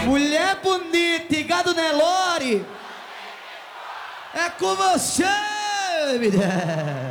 Mulher bonita e gado Nelore. É com você, mulher.